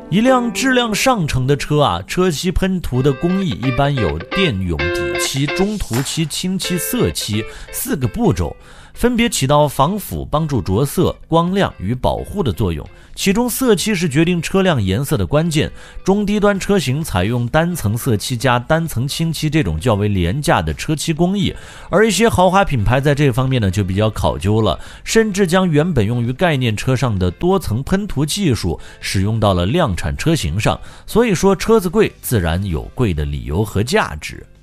一辆质量上乘的车啊，车漆喷涂的工艺一般有电泳、底漆、中涂漆、清漆、色漆4个步骤，分别起到防腐、帮助着色、光亮与保护的作用。其中色漆是决定车辆颜色的关键，中低端车型采用单层色漆加单层清漆这种较为廉价的车漆工艺，而一些豪华品牌在这方面呢就比较考究了，甚至将原本用于概念车上的多层喷涂技术使用到了量产车型上。所以说车子贵自然有贵的理由和价值。